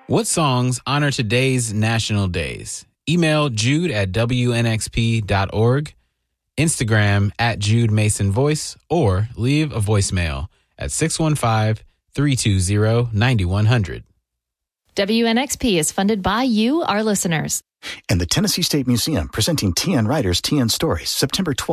What songs honor today's national days? Email Jude at WNXP.org, Instagram at Jude Mason Voice, or leave a voicemail at 615-320-9100. WNXP is funded by you, our listeners. And the Tennessee State Museum presenting TN Writers, TN Stories, September 12th.